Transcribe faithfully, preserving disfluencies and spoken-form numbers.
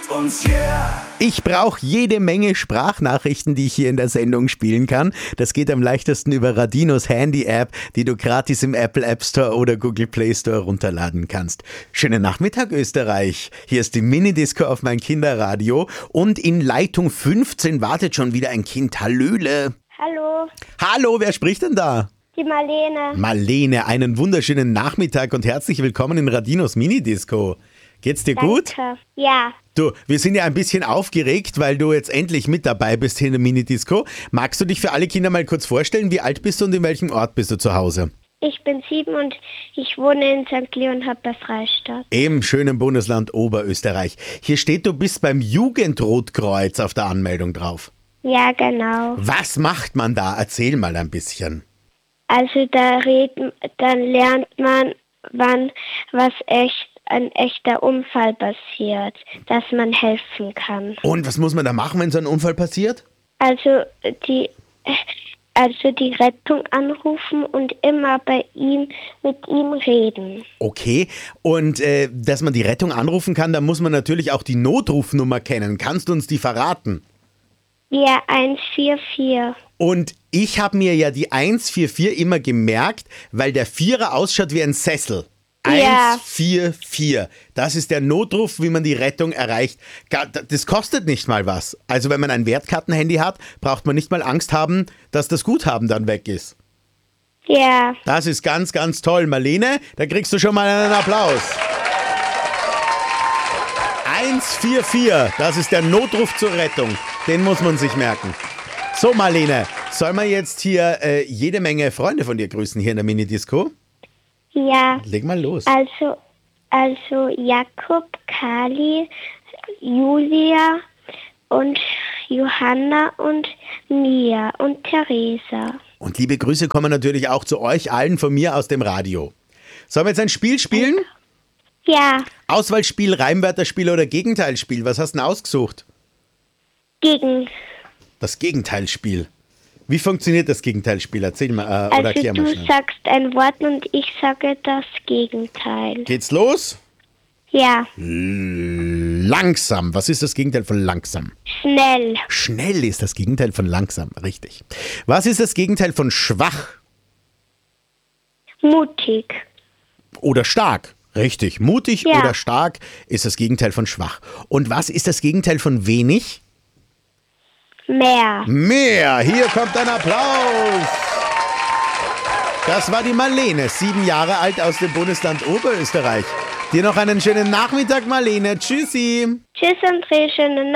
mit uns, yeah. Ich brauche jede Menge Sprachnachrichten, die ich hier in der Sendung spielen kann. Das geht am leichtesten über Radinos Handy-App, die du gratis im Apple App Store oder Google Play Store runterladen kannst. Schönen Nachmittag, Österreich. Hier ist die Minidisco auf mein Kinderradio und in Leitung fünfzehn wartet schon wieder ein Kind. Hallöle. Hallo, Hallo, wer spricht denn da? die Marlene. Marlene, einen wunderschönen Nachmittag und herzlich willkommen in Radinos Minidisco. Geht's dir gut? Danke. Ja, Du, wir sind ja ein bisschen aufgeregt, weil du jetzt endlich mit dabei bist hier in der Minidisco. Magst du dich für alle Kinder mal kurz vorstellen? Wie alt bist du und in welchem Ort bist du zu Hause? ich bin sieben und ich wohne in Sankt Leonhard bei Freistadt. Im schönen Bundesland Oberösterreich. Hier steht, du bist beim Jugendrotkreuz auf der Anmeldung drauf. Ja, genau. Was macht man da? Erzähl mal ein bisschen. Also da reden, dann lernt man, wann was echt ein echter Unfall passiert, dass man helfen kann. Und was muss man da machen, wenn so ein Unfall passiert? Also die also die Rettung anrufen und immer bei ihm mit ihm reden. Okay, und äh, dass man die Rettung anrufen kann, da muss man natürlich auch die Notrufnummer kennen. Kannst du uns die verraten? Ja, eins vier vier. Und ich habe mir ja die eins vier vier immer gemerkt, weil der Vierer ausschaut wie ein Sessel. Ja. eins vier vier. Das ist der Notruf, wie man die Rettung erreicht. Ga- Das kostet nicht mal was. Also wenn man ein Wertkartenhandy hat, braucht man nicht mal Angst haben, dass das Guthaben dann weg ist. Ja, Das ist ganz, ganz toll. Marlene, da kriegst du schon mal einen Applaus. eins vier vier, das ist der Notruf zur Rettung. Den muss man sich merken. So, Marlene, soll man jetzt hier äh, jede Menge Freunde von dir grüßen hier in der Minidisco? ja. Leg mal los. Also, also Jakob, Kali, Julia und Johanna und Mia und Theresa. Und liebe Grüße kommen natürlich auch zu euch allen von mir aus dem Radio. Sollen wir jetzt ein Spiel spielen? Ja, Auswahlspiel, Reimwörterspiel oder Gegenteilspiel? Was hast du denn ausgesucht? gegen. Das Gegenteilspiel. Wie funktioniert das Gegenteilspiel? Erzähl mal, äh, oder Also erklär mal du schnell. sagst ein Wort und ich sage das Gegenteil. Geht's los? Ja, Langsam. Was ist das Gegenteil von langsam? schnell, Schnell ist das Gegenteil von langsam. Richtig. Was ist das Gegenteil von schwach mutig, oder stark? Richtig. Mutig Ja. oder stark ist das Gegenteil von schwach. Und was ist das Gegenteil von wenig? mehr. Mehr. Hier kommt ein Applaus. Das war die Marlene, sieben Jahre alt aus dem Bundesland Oberösterreich. Dir noch einen schönen Nachmittag, Marlene. Tschüssi. Tschüss, André, schönen